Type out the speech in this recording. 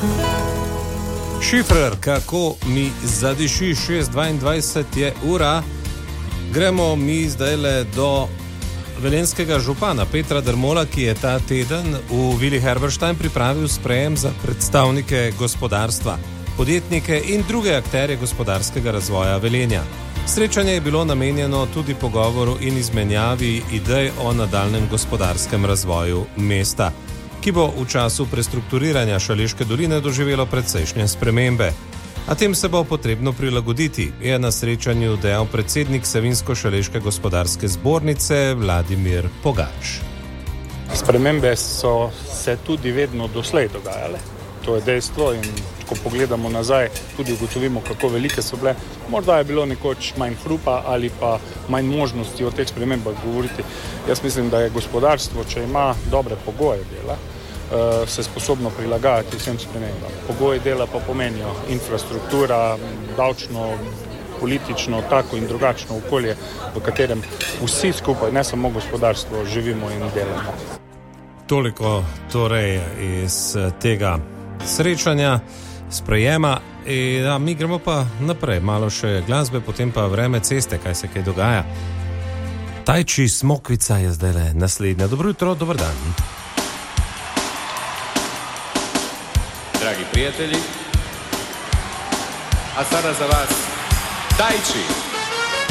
Šifrer, kako mi zadiši 6:22 je ura. Gremo mi zdaj do velenjskega župana Petra Dermola, ki je ta teden v Vili Herberstein pripravil sprejem za predstavnike gospodarstva, podjetnike in druge akterje gospodarskega razvoja Velenja. Srečanje je bilo namenjeno tudi pogovoru in izmenjavi idej o nadaljnem gospodarskem razvoju mesta, ki bo v času prestrukturiranja Šaleške doline doživelo precejšnje spremembe. A tem se bo potrebno prilagoditi, je na srečanju dejal predsednik Savinjsko-šaleške gospodarske zbornice Vladimir Pogač. Spremembe so se tudi vedno doslej dogajale. To je dejstvo in ko pogledamo nazaj, tudi ugotovimo, kako velike so bile. Morda je bilo nekoč manj hrupa ali pa manj možnosti o teh spremembah govoriti. Jaz mislim, da je gospodarstvo, če ima dobre pogoje dela, se sposobno prilagajati vsem spremembam. Pogoji dela pa pomenijo infrastruktura, davčno, politično, tako in drugačno okolje, v katerem vsi skupaj, ne samo gospodarstvo, živimo in delamo. Toliko torej iz tega srečanja, sprejema. Mi gremo pa naprej, malo še glasbe, potem pa vreme ceste, kaj se kaj dogaja. Tajči Smokvica je zdaj naslednja. Dobro jutro, dober dan. Dragi prijatelji, a sada za vas Tajči.